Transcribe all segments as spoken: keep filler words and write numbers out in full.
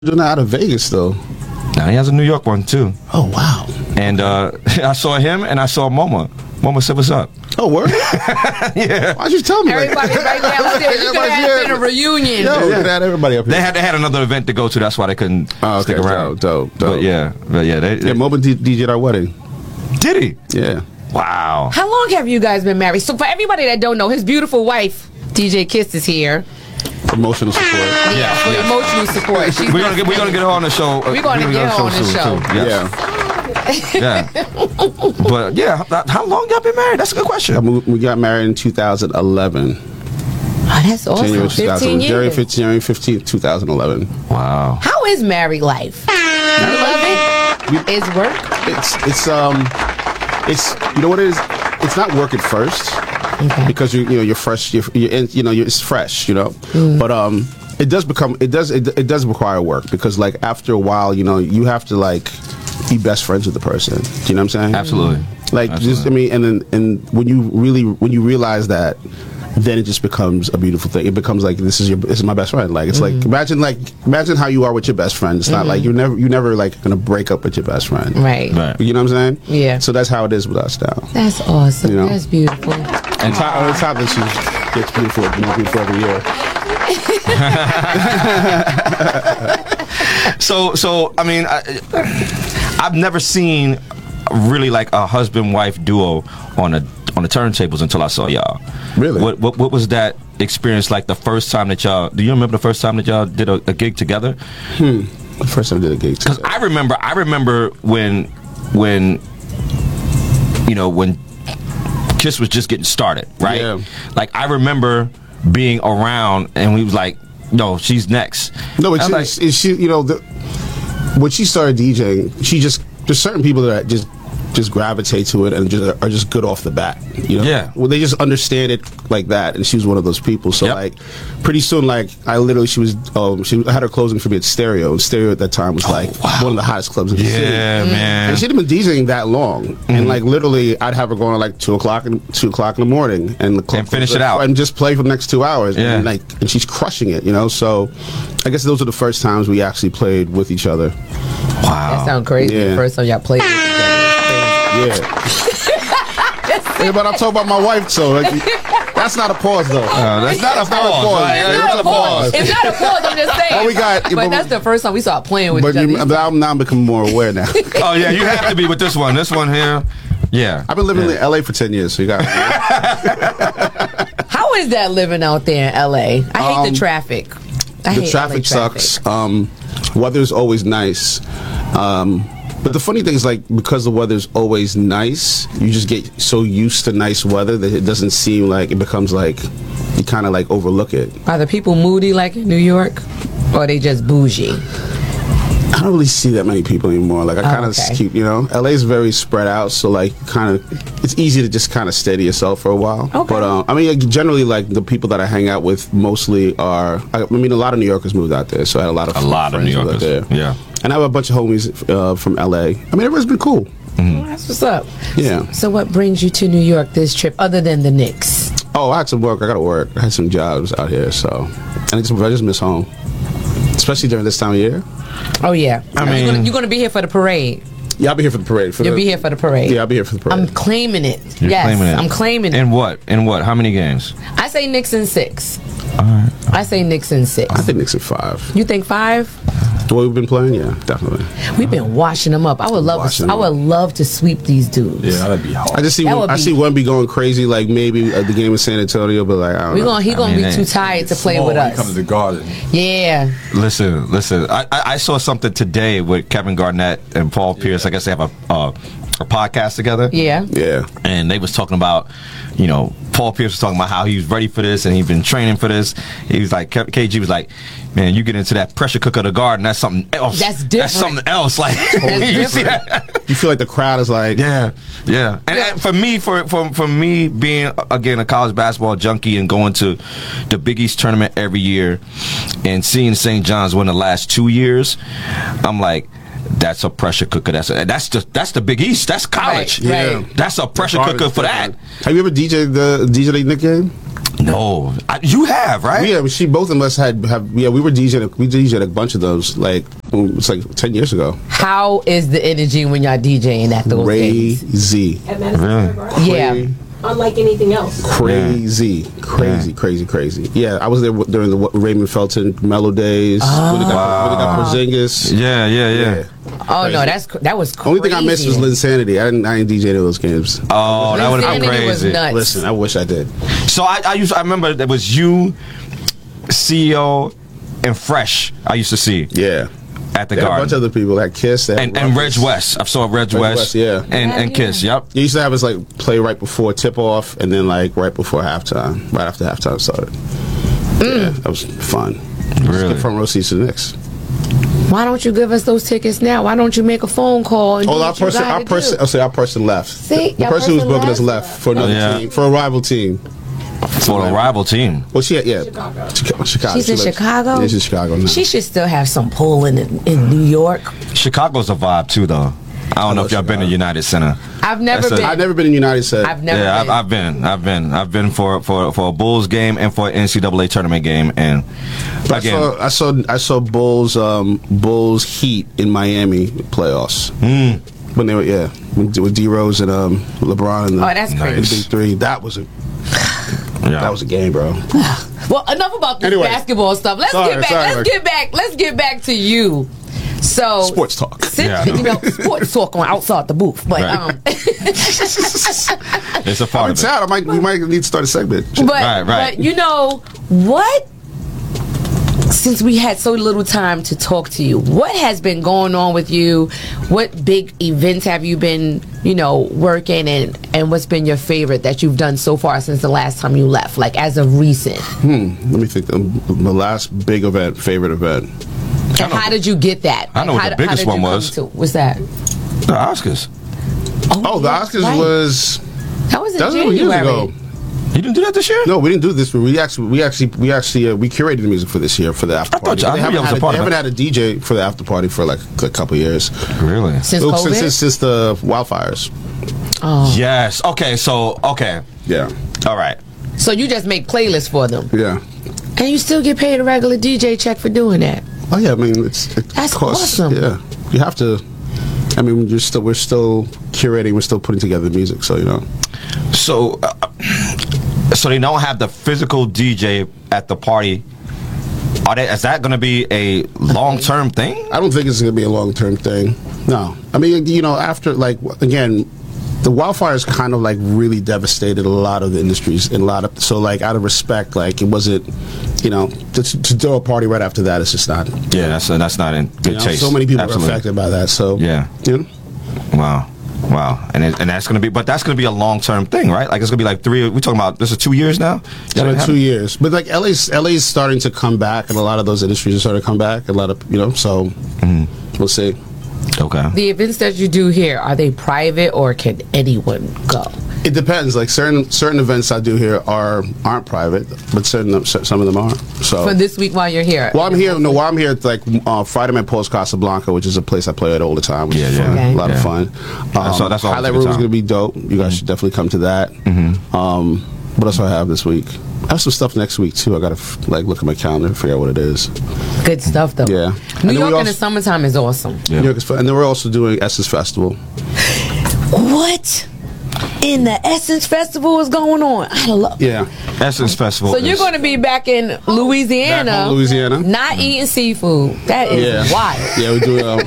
doing that out of Vegas though. Now he has a New York one too. Oh wow! And uh, I saw him and I saw Moma. Moma said, "What's up?" Oh, word? Yeah. Why'd you tell me? Everybody like, right downstairs. You could have been a reunion. Yo, yeah. Had everybody up here. They had they had another event to go to. That's why they couldn't oh, okay. stick around. Dope, dope, dope. But yeah, but yeah, they, they, yeah. Moma D- DJ'd our wedding. Did he? Yeah. Wow. How long have you guys been married? So for everybody that don't know, his beautiful wife, D J Kiss, is here. Emotional support. Yeah, Yeah, for yeah. emotional support. She's We're gonna get we're gonna get her on the show. We're gonna get her on the soon, show. too. Yes. Yeah. Yeah. But yeah, that, how long y'all been married? That's a good question. I moved, we got married in two thousand eleven. Oh, that's awesome. January fifteen years. January fifteenth, two thousand eleven. Wow. How is married life? You love it? It's work? It's it's um it's you know what it is? It's not work at first. Okay. Because you you know you're fresh you're, you're in, you know you're, it's fresh you know Mm. but um it does become it does it, it does require work because like after a while you know you have to like be best friends with the person. Do you know what I'm saying? Absolutely. Like Absolutely. just I mean and then and when you really when you realize that, then it just becomes a beautiful thing. It becomes like this is your this is my best friend. Like it's Mm-hmm. like imagine like imagine how you are with your best friend. It's not like you're never you're never like gonna break up with your best friend. Right. Right. You know what I'm saying? Yeah. So that's how it is with us now. That's awesome. You know? That's beautiful. And top, on top of it, she gets beautiful, more beautiful every year. So so I mean, I, I've never seen really like a husband wife duo on a on the turntables until I saw y'all. Really? What what what was that experience like the first time that y'all? Do you remember the first time that y'all did a, a gig together? Hmm. The first time I did a gig. Because I remember, I remember when, when, you know, when Kiss was just getting started, right? Yeah. Like I remember being around, and we was like, "No, she's next." No, it's, I was it's, it's she. You know, the, when she started DJing, she just there's certain people that just just gravitate to it and just are just good off the bat. You know, Yeah. Well, they just understand it like that, and she was one of those people. So Yep. like, pretty soon, like I literally she was um she had her closing for me at Stereo, and Stereo at that time was like one of the hottest clubs in the city. Yeah, man. And she hadn't been DJing that long, Mm-hmm. and like literally, I'd have her going at like two o'clock in two o'clock in the morning, and the club And finish it out. and just play for the next two hours. Yeah. And like, and she's crushing it, you know. So, I guess those are the first times we actually played with each other. Wow. That sounds crazy. Yeah. The first time y'all played with each other. Yeah. Yeah, but I'm talking about my wife, so like, that's not a pause though. Uh, that's not a not a pause. pause. right? It's It's not not a a pause. pause. It's not a pause. I'm just saying. Oh, we got- But but- that's the first time we started playing with But each you, other. but I'm now becoming more aware now. Oh yeah, you have to be with this one. This one here. Yeah. I've been living Yeah. in L A for ten years, so you got. How is that living out there in L A? I hate Um, the traffic. I the hate traffic L A traffic. sucks. Um, weather's always nice. Um, but the funny thing is, like, because the weather's always nice, you just get so used to nice weather that it doesn't seem like it becomes like you kind of like overlook it. Are the people moody like in New York? Or are they just bougie? I don't really see that many people anymore. Like I kind of okay. keep, you know, L A's very spread out, so like kind of, it's easy to just kind of steady yourself for a while. Okay. But um, I mean, like, generally, like the people that I hang out with mostly are. I, I mean, a lot of New Yorkers moved out there, so I had a lot of A lot of friends New who lived Yorkers. there. Yeah. And I have a bunch of homies uh, from L A. I mean, everyone's been cool. Well, that's what's up. Yeah. So what brings you to New York this trip other than the Knicks? Oh, I had some work. I got to work. I had some jobs out here, so and I just, I just miss home, especially during this time of year. Oh, yeah. I you're mean- gonna, you're gonna be here for the parade. Yeah, I'll be here for the parade. For You'll the, be here for the parade. Yeah, I'll be here for the parade. I'm claiming it. You're yes, claiming it. I'm claiming it. In what? In what? How many games? I say Knicks in six. All right. I say Knicks in six. I think Knicks at five. You think five? The way we've been playing, yeah, definitely. We've been washing them up. I would love. Washing To, I them would love to sweep these dudes. Yeah, that'd be hard. I just see That one, would I be- see one be going crazy, like maybe at the game in San Antonio, but like I don't We know. gonna he I gonna mean, be too they- tired to play Small with when you come to us. the Garden. Yeah. Listen, listen. I, I, I saw something today with Kevin Garnett and Paul Pierce. I guess they have a uh, a podcast together. Yeah. Yeah, And they was talking about, you know, Paul Pierce was talking about how he was ready for this and he's been training for this. He was like, K G was like, man, you get into that pressure cooker of the Garden, that's something else. That's That's different. something else. Like, That's you see different. that? you feel like the crowd is like, Yeah, yeah. And, and for me, for, for for me being again a college basketball junkie and going to the Big East tournament every year and seeing Saint John's win the last two years, I'm like, That's a pressure cooker. That's a, that's just that's the Big East. That's college. Right, right. That's a pressure Garbage cooker for that. Have you ever D J'd the D J'd the Knick game? No, I, you have right. Yeah, she both of us had have. Yeah, we were DJing. We DJed a bunch of those. Like it's like ten years ago. How is the energy when y'all DJing at those games? Crazy. At Madison Really? Square Garden. Yeah. Cra- Unlike anything else. Crazy, crazy, Yeah. crazy, crazy. Yeah, I was there w- during the w- Raymond Felton Mellow days. Oh. When they got, when they got Porzingis. Yeah, yeah, yeah. Yeah. Oh Crazy. no, that's cr- that was crazy. Only thing I missed was Linsanity. I didn't. I didn't D J those games. Oh, that would have been Linsanity was crazy. nuts. Listen, I wish I did. So I, I used I remember there was you, C E O, and Fresh. I used to see Yeah. at the There were a Garden. bunch of other people that Kiss that and and Reg West. I saw Reg, West, West, yeah. and and Yeah, Kiss. Yep. You used to have us like play right before tip off, and then like right before halftime, right after halftime started. Yeah, that was fun. Really? Get front row seats to the Knicks. Why don't you give us those tickets now? Why don't you make a phone call and do Oh, our what you person, gotta our person, do? oh, sorry, our person left. See, the your person who was person booking us left. left for another Yeah. team, for a rival team. For the rival team. Well, she had, yeah, Chicago. Chicago. Chicago. She's in She lives- Chicago? Yeah, she's in Chicago now. She should still have some pull in in New York. Chicago's a vibe too, though. I don't know if y'all been to United Center. I've never That's a- been. I've never been in United States. I've never Yeah, I've, been. I've been, I've been, I've been for for for a Bulls game and for an N C double A tournament game, and I again, saw, I saw, I saw Bulls, um, Bulls Heat in Miami playoffs. mm, When they were, yeah, with with D Rose and um, LeBron and the, Oh, that's the crazy. big three. That was a yeah. that was a game, bro. Well, enough about this Anyway. basketball stuff. Let's Sorry, get back. sorry, let's Rick. get back. Let's get back to you. So Sports talk. Since, Yeah. you know, sports talk on outside the booth, but Right. um, it's a part I'm of it. out. I might, we might need to start a segment. but Right, right. but you know what? Since we had so little time to talk to you, what has been going on with you? What big events have you been, you know, working and and what's been your favorite that you've done so far since the last time you left? Like as of recent, Hmm. Let me think. Um, the last big event, favorite event. and how did you get that? I know Like, what how, the biggest how did one you come was. to- what's that? The Oscars. Oh, the yeah, Oscars right. was that was in that was January. years ago. You didn't do that this year? No, we didn't do this. But we actually, we actually, we actually, uh, we curated the music for this year for the after I thought party. you- I They knew haven't, you was had, a part they of haven't it. had a D J for the after party for like a couple years. Really? Since Look, COVID. since, since, since the wildfires. Oh. Yes. Okay. So okay. Yeah, All right. So you just make playlists for them, yeah. and you still get paid a regular D J check for doing that. Oh yeah, I mean it's it That's costs, awesome. Yeah, you have to. I mean, you're still we're still curating, we're still putting together the music, so you know. So, uh, so they don't have the physical D J at the party. Are they? Is that going to be a long term thing? I don't think it's going to be a long term thing. No, I mean, you know, after like again, the wildfires kind of like really devastated a lot of the industries and a lot of so like out of respect, like it wasn't, you know, to, to throw a party right after that, it's just not. Yeah, that's uh, that's not in good You know, taste. so many people Absolutely. are affected by that. So Yeah. you know, Wow. Wow. And it, and that's going to be, but that's going to be a long term thing, right? Like it's going to be like three. We're talking about this is two years now. it's been two years, but like L A's L A's starting to come back, and a lot of those industries are starting to come back. A lot of you know, so Mm-hmm. we'll see. Okay. The events that you do here, are they private or can anyone go? It depends. Like certain certain events I do here are aren't private, but certain some of them are. So For this week while you're here? While I'm here, no, while I'm here, it's like uh, Friday at Post Casablanca, which is a place I play at all the time. Which Yeah, is yeah. fun. Okay. A lot Yeah. of fun. Um, So that's always a Highlight good Room is time. going to be dope. You guys should definitely come to that. Mm-hmm. Um, what else do I have this week? I have some stuff next week too. I got to f- like look at my calendar and figure out what it is. Good stuff, though. Yeah. And New then we York in also- the summertime is awesome. Yeah. New York is fun. And then we're also doing Essence Festival. What in the Essence Festival is going on? I love. Yeah. Essence Festival. So you're is- going to be back in Louisiana, Back home, Louisiana. not eating seafood. That is Yeah. wild. Yeah, we do. Um,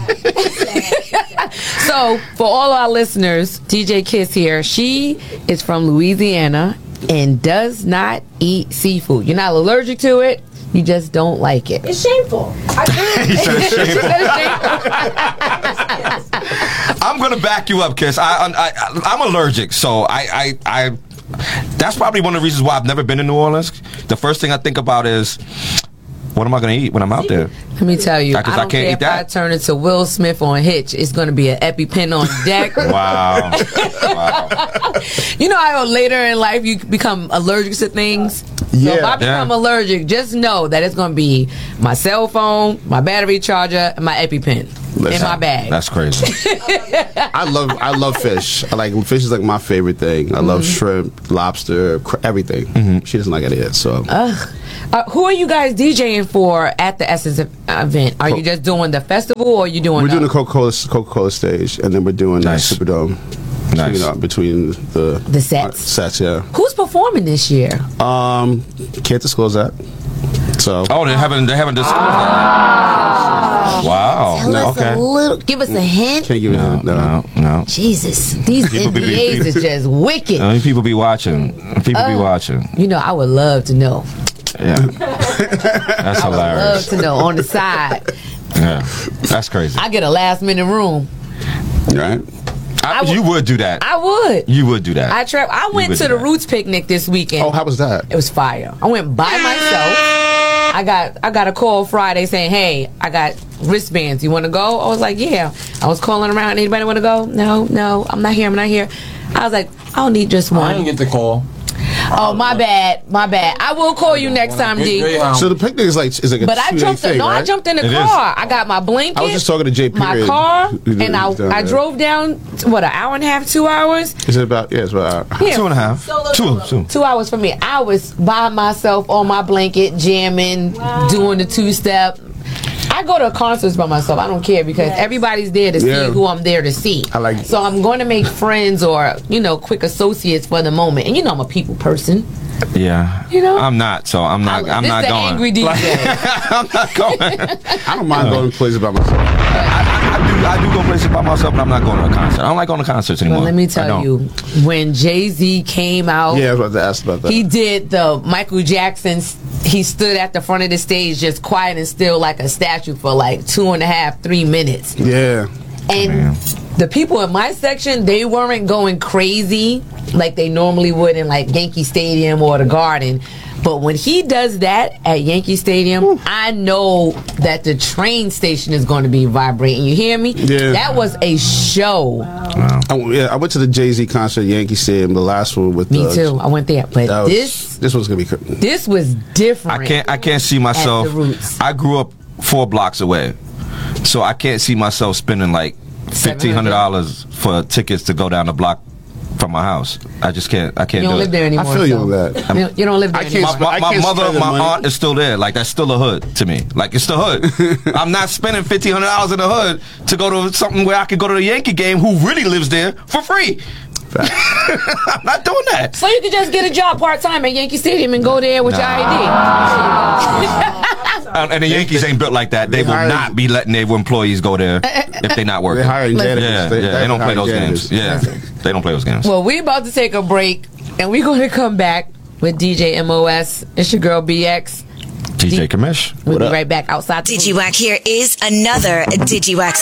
So, for all our listeners, D J Kiss here. She is from Louisiana and does not eat seafood. You're not allergic to it. You just don't like it. It's shameful. I He said it's She shameful. said it's shameful. I'm gonna back you up, Kiss. I, I, I I'm allergic, so I, I I that's probably one of the reasons why I've never been to New Orleans. The first thing I think about is what am I gonna eat when I'm out there? Let me tell you, I, Because I don't can't care eat if that. I turn into Will Smith on Hitch. It's going to be an EpiPen on deck. Wow. Wow. You know how later in life you become allergic to things? So if Yeah. I become Yeah. allergic, just know that it's going to be my cell phone, my battery charger, and my EpiPen. in my bag. That's crazy. I love I love fish. I like fish is like my favorite thing. I love Mm-hmm. shrimp, lobster, cr- everything. Mm-hmm. She doesn't like any of it. So Uh, who are you guys DJing for at the Essence ev- event? Are you just doing the festival, or are you doing? we're doing the- the Coca-Cola Coca-Cola stage, and then we're doing Nice. the Superdome. Nice. You know, between the The sets. uh, sets, yeah. Who's performing this year? Um, can't disclose that. So Oh, they haven't they haven't disclosed that. Wow. Tell us okay. a little. Give us a hint. can't give you No, no, no. no, no. Jesus, these People be- N B As is just wicked. I mean, people be watching. People be Uh, watching. You know, I would love to know. Yeah. That's Love hilarious. to know on the side. Yeah. That's crazy. I get a last minute room. Right? I, I would- you would do that. I would. you would do that. I tra- I You went would to do the that. Roots picnic this weekend. Oh, how was that? It was fire. I went by myself. I got I got a call Friday saying, "Hey, I got wristbands. You want to go?" I was like, "Yeah." I was calling around. Anybody want to go? No, no. I'm not here. I'm not here. I was like, I don't need just I one. didn't get the call. Oh, my bad. My bad. I will call you next time, Get D. Greyhound. So the picnic is like is like a But I two-day jumped. thing, In, no, I right? jumped in the It is. car. I got my blanket. I was just talking to J. my Period, car, who- who and I lives down I there. drove down. What, an hour and a half, two hours? Is it about yeah? It's about uh, Yeah, Two and a half. Solo Two. solo. Two. two hours for me. I was by myself on my blanket, jamming, doing the two step. I go to concerts by myself. I don't care because Yes. everybody's there to Yeah. see who I'm there to see. I like it. So I'm going to make friends or you know quick associates for the moment. And you know I'm a people person. Yeah. You know? I'm not. So I'm not. I'm this not the going. angry D J. I'm not going. I don't mind going to places by myself. I, I do. I do go places by myself, but I'm not going to a concert. I don't like going to concerts anymore. Well, let me I tell don't. you, when Jay-Z came out, Yeah, I was about to ask about that. he did the Michael Jackson. He stood at the front of the stage just quiet and still like a statue for like two and a half, three minutes. yeah. And Man. the people in my section, they weren't going crazy like they normally would in like Yankee Stadium or the Garden. But when he does that at Yankee Stadium, I know that the train station is going to be vibrating. You hear me? Yeah. That was a show. I, yeah, I went to the Jay-Z concert at Yankee Stadium, the last one with Me the, too. I went there, but that was- this this one's gonna be. cr- this was different. I can't. I can't see myself. At the Roots. I grew up four blocks away, so I can't see myself spending like fifteen hundred dollars for tickets to go down the block from my house. I just can't. I can't You don't do live it. there anymore. I feel you so- on that. You don't, you don't live there I can't anymore. My, I my can't mother, spend the my money. aunt is still there. Like that's still a hood to me. Like it's the hood. I'm not spending fifteen hundred dollars in the hood to go to something where I could go to the Yankee game. Who really lives there for free? I'm not doing that. So you could just get a job part time at Yankee Stadium and go there with your I And, and the Yankees ain't built like that. They, They will hired- not be letting their employees go there if they're not They're working. hiring Listen. janitors. Yeah, yeah, they don't play hiring those janitors. games. Yeah, they don't play those games. D. Well, we're about to take a break and we're going to come back with D J M O S. It's your girl B X. D J Kamish. We'll What be up? right back outside. the- DigiWack, here is another DigiWack